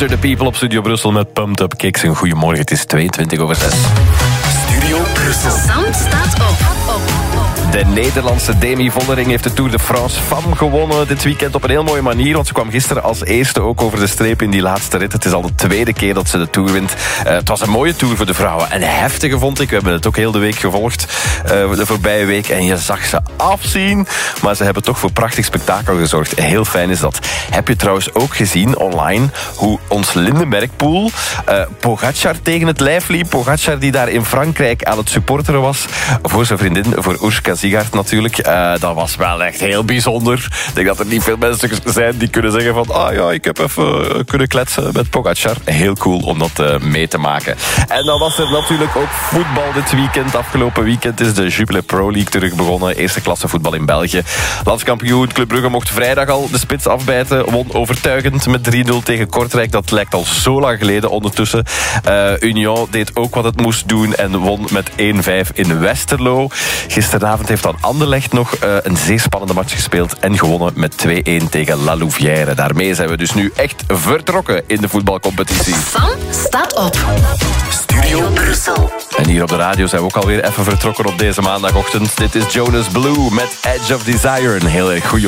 Foster the People op Studio Brussel met Pumped Up Kicks. Een goedemorgen, het is 22:06. Studio Brussel. Sam staat op. De Nederlandse Demi Vollering heeft de Tour de France Femme gewonnen dit weekend op een heel mooie manier. Want ze kwam gisteren als eerste ook over de streep in die laatste rit. Het is al de tweede keer dat ze de Tour wint. Het was een mooie Tour voor de vrouwen. En heftige vond ik. We hebben het ook heel de week gevolgd. De voorbije week. En je zag ze afzien. Maar ze hebben toch voor prachtig spektakel gezorgd. Heel fijn is dat. Heb je trouwens ook gezien online hoe ons Lindenbergpoel Pogacar tegen het lijf liep. Pogacar die daar in Frankrijk aan het supporteren was. Voor zijn vriendin, voor Urška Sigart natuurlijk. Dat was wel echt heel bijzonder. Ik denk dat er niet veel mensen zijn die kunnen zeggen van ik heb even kunnen kletsen met Pogacar. Heel cool om dat mee te maken. En dan was er natuurlijk ook voetbal dit weekend. Afgelopen weekend is de Jupiler Pro League terug begonnen. Eerste klasse voetbal in België. Landskampioen Club Brugge mocht vrijdag al de spits afbijten. Won overtuigend met 3-0 tegen Kortrijk. Dat lijkt al zo lang geleden ondertussen. Union deed ook wat het moest doen en won met 1-5 in Westerlo. Gisteravond heeft dan Anderlecht nog een zeer spannende match gespeeld en gewonnen met 2-1 tegen La Louvière. Daarmee zijn we dus nu echt vertrokken in de voetbalcompetitie. Sam staat op. Studio Brussel. En hier op de radio zijn we ook alweer even vertrokken op deze maandagochtend. Dit is Jonas Blue met Edge of Desire. Een heel erg goede